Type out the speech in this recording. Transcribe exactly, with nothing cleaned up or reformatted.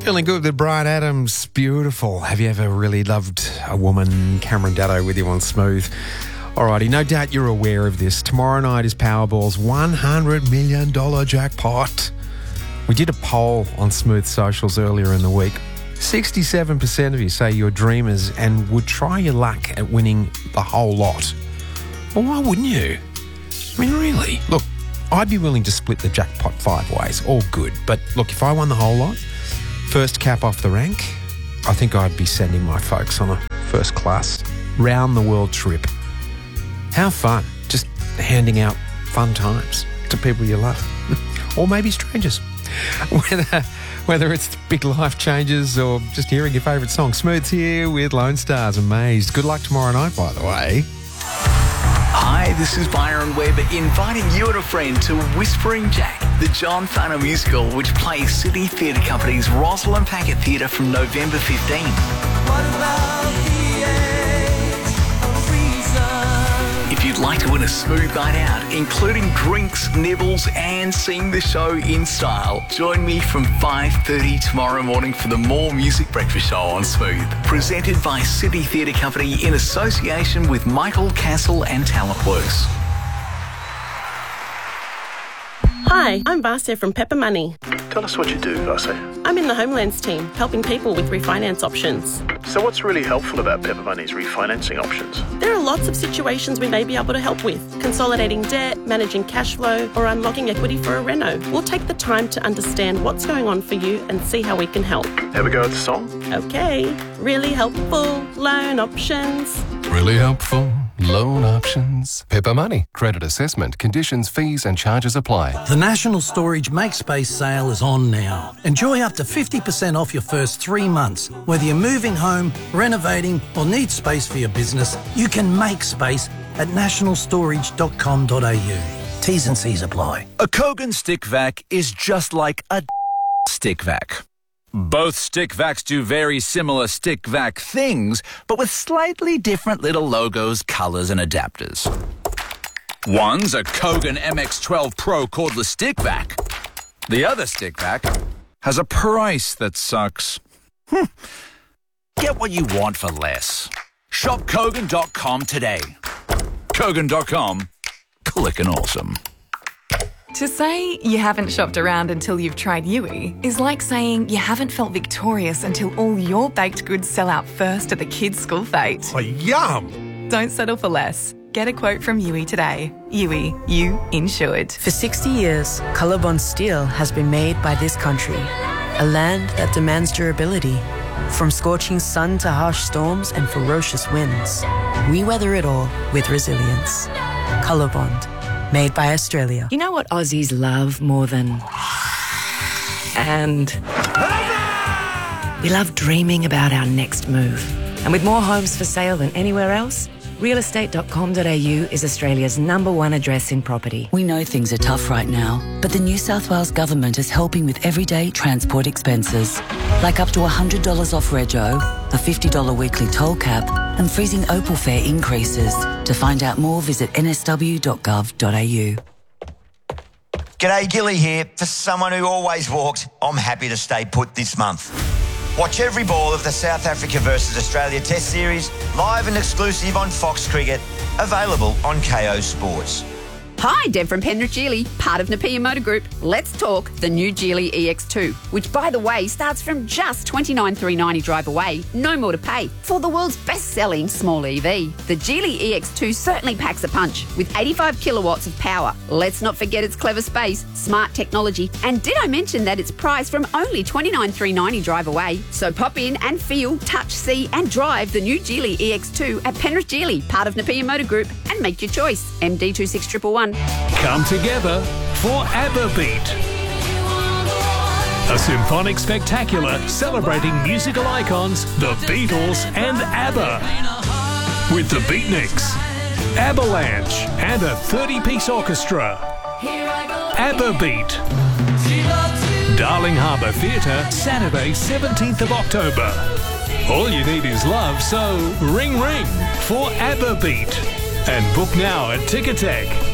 Feeling good with Bryan Adams. Beautiful. Have you ever really loved a woman? Cameron Daddo with you on Smooth. Alrighty, no doubt you're aware of this. Tomorrow night is Powerball's one hundred million dollars jackpot. We did a poll on Smooth Socials earlier in the week. sixty-seven percent of you say you're dreamers and would try your luck at winning the whole lot. Well, why wouldn't you? I mean, really? Look, I'd be willing to split the jackpot five ways. All good. But look, if I won the whole lot, first cap off the rank, I think I'd be sending my folks on a first class round the world trip. How fun. Just handing out fun times to people you love. Or maybe strangers. Whether, whether it's big life changes or just hearing your favourite song. Smooth's here with Lone Stars Amazed. Good luck tomorrow night, by the way. Hi, this is Byron Webb inviting you and a friend to Whispering Jack, the John Farnham musical, which plays Sydney Theatre Company's Rosalind Packet Theatre from November fifteenth. What about the age of reason? If you'd like to win a smooth night out, including drinks, nibbles and seeing the show in style, join me from five thirty tomorrow morning for the More Music Breakfast Show on Smooth, presented by Sydney Theatre Company in association with Michael Castle and Talentworks. Hi, I'm Vasya from Pepper Money. Tell us what you do, Vasya. I'm in the Homelands team, helping people with refinance options. So what's really helpful about Pepper Money's refinancing options? There are lots of situations we may be able to help with. Consolidating debt, managing cash flow, or unlocking equity for a reno. We'll take the time to understand what's going on for you and see how we can help. Have a go at the song? Okay. Really helpful loan options. Really helpful loan options. Pepper Money. Credit assessment, conditions, fees and charges apply. The National Storage MakeSpace sale is on now. Enjoy up to fifty percent off your first three months. Whether you're moving home, renovating or need space for your business, you can make space at national storage dot com dot a u. T's and C's apply. A Kogan stick vac is just like a stick vac. Both stick vacs do very similar stick vac things, but with slightly different little logos, colours and adapters. One's a Kogan M X twelve Pro cordless stick vac. The other stick vac has a price that sucks. Hm. Get what you want for less. Shop Kogan dot com today. Kogan dot com. Clickin' awesome. To say you haven't shopped around until you've tried Yui is like saying you haven't felt victorious until all your baked goods sell out first at the kids' school fete. Oh, yum! Don't settle for less. Get a quote from Yui today. Yui, you insured. For sixty years, Colorbond steel has been made by this country, a land that demands durability. From scorching sun to harsh storms and ferocious winds, we weather it all with resilience. Colorbond. Made by Australia. You know what Aussies love more than... And... We love dreaming about our next move. And with more homes for sale than anywhere else, real estate dot com dot a u is Australia's number one address in property. We know things are tough right now, but the New South Wales Government is helping with everyday transport expenses, like up to one hundred dollars off rego, a fifty dollars weekly toll cap, and freezing Opal fare increases. To find out more, visit n s w dot gov dot a u. G'day, Gilly here. For someone who always walks, I'm happy to stay put this month. Watch every ball of the South Africa versus Australia Test Series, live and exclusive on Fox Cricket, available on K O Sports. Hi, Deb from Penrith Geely, part of Napier Motor Group. Let's talk the new Geely E X two, which, by the way, starts from just twenty-nine thousand three hundred ninety drive away, no more to pay, for the world's best-selling small E V. The Geely E X two certainly packs a punch, with eighty-five kilowatts of power. Let's not forget its clever space, smart technology, and did I mention that it's priced from only twenty-nine thousand three hundred ninety drive away? So pop in and feel, touch, see and drive the new Geely E X two at Penrith Geely, part of Napier Motor Group, and make your choice. M D two six one one. Come together for ABBA Beat, a symphonic spectacular celebrating musical icons, the Beatles and ABBA, with the Beatniks, Avalanche and a thirty-piece orchestra. ABBA Beat, Darling Harbour Theatre, Saturday seventeenth of October. All you need is love, so ring ring for ABBA Beat and book now at Ticketek.